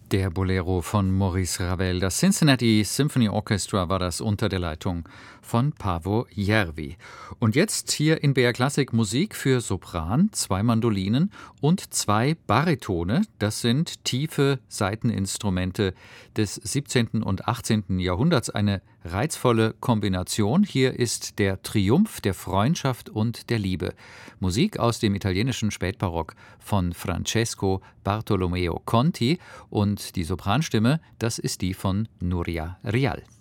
Der Bolero von Maurice Ravel. Das Cincinnati Symphony Orchestra war das unter der Leitung von Paavo Järvi. Und jetzt hier in BR Klassik Musik für Sopran, 2 Mandolinen und 2 Baritone. Das sind tiefe Saiteninstrumente des 17. und 18. Jahrhunderts. Eine reizvolle Kombination. Hier ist der Triumph der Freundschaft und der Liebe. Musik aus dem italienischen Spätbarock von Francesco Bartolomeo Conti und die Sopranstimme, das ist die von Nuria Rial.